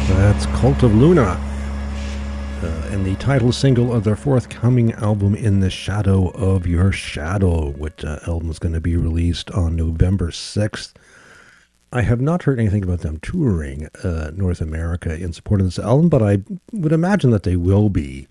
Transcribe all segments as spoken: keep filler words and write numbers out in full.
That's Cult of Luna, uh, and the title single of their forthcoming album, In the Shadow of Your Shadow, which uh, album is going to be released on November sixth. I have not heard anything about them touring uh, North America in support of this album, but I would imagine that they will be.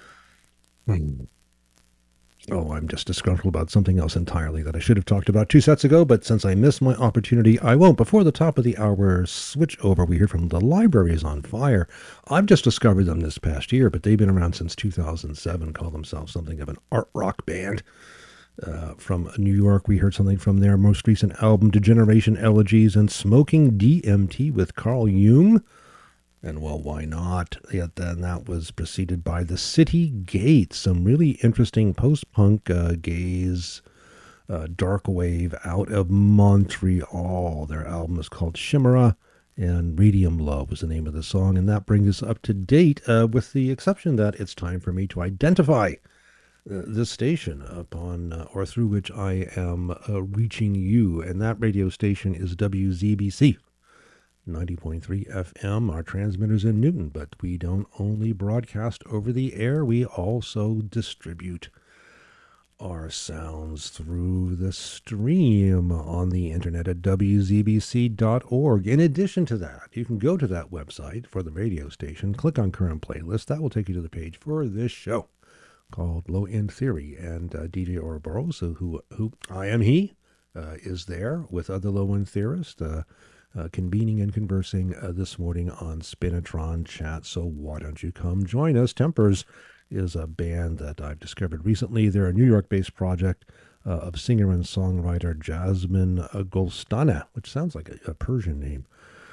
Hmm. Oh, I'm just disgruntled about something else entirely that I should have talked about two sets ago, but since I missed my opportunity, I won't. Before the top of the hour switch over, we heard from The Libraries on Fire. I've just discovered them this past year, but they've been around since two thousand seven, call themselves something of an art rock band. Uh, from New York, we heard something from their most recent album, Degeneration Elegies, and Smoking D M T with Carl Jung. And well, why not? Yet then that was preceded by The City Gates, some really interesting post-punk uh, gaze, uh, dark wave out of Montreal. Their album is called Chimera, and Radium Love was the name of the song. And that brings us up to date, uh, with the exception that it's time for me to identify uh, this station upon uh, or through which I am uh, reaching you. And that radio station is W Z B C. ninety point three F M, our transmitters in Newton, but we don't only broadcast over the air, we also distribute our sounds through the stream on the internet at W Z B C dot org. In addition to that, you can go to that website for the radio station, click on current playlist, that will take you to the page for this show called Low End Theory, and uh, D J Ouroboros, so who, who I am he, uh, is there with other low end theorists, uh, Uh, convening and conversing uh, this morning on Spinatron Chat, so why don't you come join us? Tempers is a band that I've discovered recently. They're a New York-based project uh, of singer and songwriter Jasmine uh, Golstana, which sounds like a, a Persian name.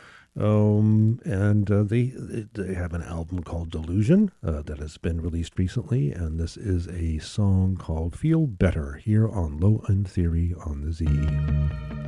Um, and uh, they they have an album called Delusion uh, that has been released recently, and this is a song called Feel Better here on Low End Theory on the Z.